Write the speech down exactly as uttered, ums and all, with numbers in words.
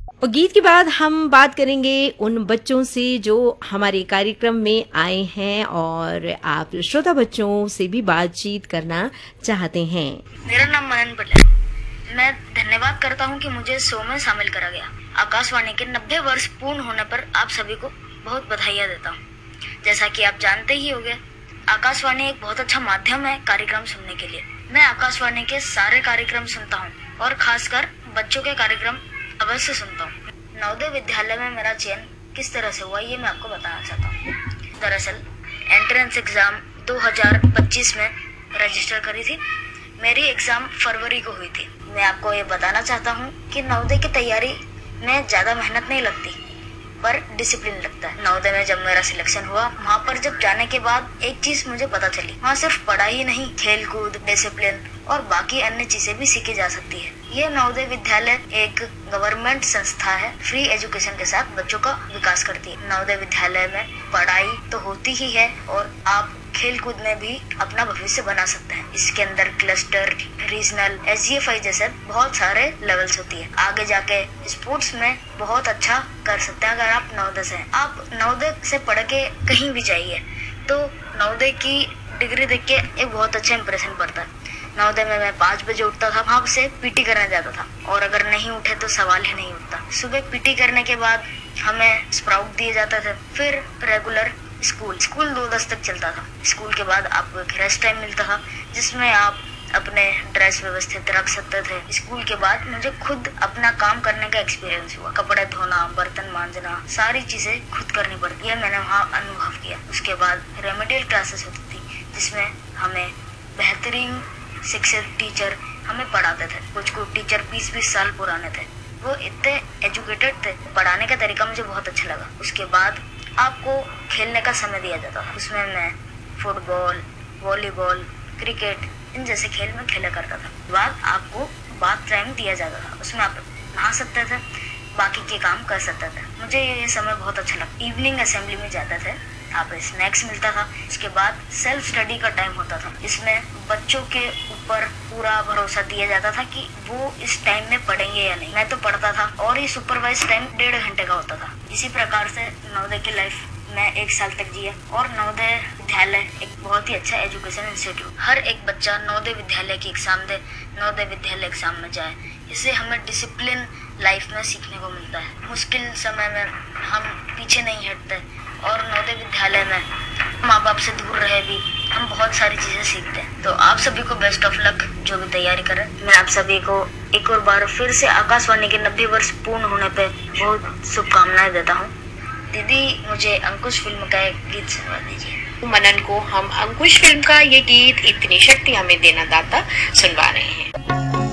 और गीत के बाद हम बात करेंगे उन बच्चों से जो हमारे कार्यक्रम में आए हैं और आप श्रोता बच्चों से भी बातचीत करना चाहते हैं। मेरा नाम मनन पटेल है। मैं धन्यवाद करता हूं कि मुझे शो में शामिल करा गया। आकाशवाणी के नब्बे वर्ष पूर्ण होने पर आप सभी को बहुत बधाइयाँ देता हूं। जैसा कि आप जानते ही होंगे, आकाशवाणी एक बहुत अच्छा माध्यम है कार्यक्रम सुनने के लिए। मैं आकाशवाणी के सारे कार्यक्रम सुनता हूँ और खासकर बच्चों के कार्यक्रम अवश्य सुनता हूँ। नवोदय विद्यालय में मेरा चयन किस तरह से हुआ ये मैं आपको बताना चाहता हूँ। दरअसल एंट्रेंस एग्जाम दो हज़ार पच्चीस में रजिस्टर करी थी। मेरी एग्जाम फरवरी को हुई थी। मैं आपको ये बताना चाहता हूँ कि नवोदय की तैयारी में ज्यादा मेहनत नहीं लगती, पर डिसिप्लिन लगता है। नवोदय में जब मेरा सिलेक्शन हुआ, वहाँ पर जब जाने के बाद एक चीज मुझे पता चली, वहाँ सिर्फ पढ़ाई ही नहीं, खेल कूद, डिसिप्लिन और बाकी अन्य चीजें भी सीखी जा सकती है। ये नवोदय विद्यालय एक गवर्नमेंट संस्था है, फ्री एजुकेशन के साथ बच्चों का विकास करती है। नवोदय विद्यालय में पढ़ाई तो होती ही है और आप खेल कूद में भी अपना भविष्य बना सकते हैं। इसके अंदर cluster, regional, S G F I जैसे बहुत सारे लेवल्स होती है। आगे जाके स्पोर्ट्स में बहुत अच्छा कर सकते हैं अगर आप नवोदय से हैं। आप नवोदय से पढ़ के कहीं भी जाइए तो नवोदय की डिग्री देख के एक बहुत अच्छा इंप्रेशन पड़ता है। नवोदय में मैं पाँच बजे उठता था, वहाँ से पीटी करने जाता था और अगर नहीं उठे तो सवाल ही नहीं उठता। सुबह पीटी करने के बाद हमें स्प्राउट दिए जाते थे, फिर रेगुलर स्कूल स्कूल दो दस तक चलता था। स्कूल के बाद आपको एक रेस्ट टाइम मिलता था जिसमें आप अपने ड्रेस व्यवस्थित रख सकते थे। स्कूल के बाद मुझे खुद अपना काम करने का एक्सपीरियंस हुआ। कपड़े धोना, बर्तन मांजना, सारी चीजें खुद करनी पड़ती है, मैंने वहाँ अनुभव किया। उसके बाद रेमेडियल क्लासेस होती थी जिसमें हमें बेहतरीन शिक्षक टीचर हमें पढ़ाते थे। कुछ कुछ टीचर बीस बीस साल पुराने थे, वो इतने एजुकेटेड थे। पढ़ाने का तरीका मुझे बहुत अच्छा लगा। उसके बाद आपको खेलने का समय दिया जाता था। उसमें मैं फुटबॉल, वॉलीबॉल, क्रिकेट इन जैसे खेल में खेला करता था। बाद आपको बाथ टाइम दिया जाता था, उसमें आप नहा सकते थे, बाकी के काम कर सकते थे। मुझे ये समय बहुत अच्छा लगा। इवनिंग असेंबली में जाते थे, आप स्नैक्स मिलता था। उसके बाद सेल्फ स्टडी का टाइम होता था, इसमें बच्चों के ऊपर पूरा भरोसा दिया जाता था कि वो इस टाइम में पढ़ेंगे या नहीं। मैं तो पढ़ता था और ये सुपरवाइज टाइम डेढ़ घंटे का होता था। इसी प्रकार से नवोदय की लाइफ मैं एक साल तक जिया और नवोदय विद्यालय एक बहुत ही अच्छा एजुकेशन इंस्टीट्यूट। हर एक बच्चा नवोदय विद्यालय की एग्जाम दे, नवोदय विद्यालय एग्जाम में जाए। इससे हमें डिसिप्लिन लाइफ में सीखने को मिलता है। मुश्किल समय में हम पीछे नहीं हटते और नवोदय विद्यालय में माँ बाप से दूर रहे भी हम बहुत सारी चीजें सीखते हैं। तो आप सभी को बेस्ट ऑफ लक, जो भी तैयारी करें। मैं आप सभी को एक और बार फिर से आकाशवाणी के नब्बे वर्ष पूर्ण होने पे बहुत शुभकामनाएं देता हूँ। दीदी, मुझे अंकुश फिल्म का एक गीत सुनवा दीजिए। मनन को हम अंकुश फिल्म का ये गीत इतनी शक्ति हमें देना दाता सुनवा रहे हैं।